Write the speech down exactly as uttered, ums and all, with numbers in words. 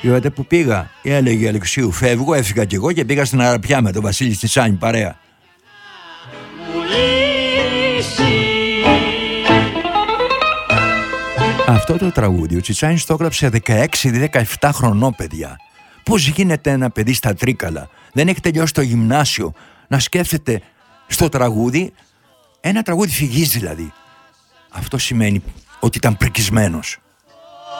Είδατε που πήγα, έλεγε Αλεξίου, φεύγω, έφυγα κι εγώ και πήγα στην Αραπιά με τον Βασίλη Τσιτσάνη παρέα. Αυτό το τραγούδι ο Τσιτσάνης το έγραψε δεκαέξι δεκαεπτά χρονών, παιδιά. Πώς γίνεται ένα παιδί στα Τρίκαλα, δεν έχει τελειώσει το γυμνάσιο, να σκέφτεται στο τραγούδι, ένα τραγούδι φυγής δηλαδή. Αυτό σημαίνει ότι ήταν πρικισμένος.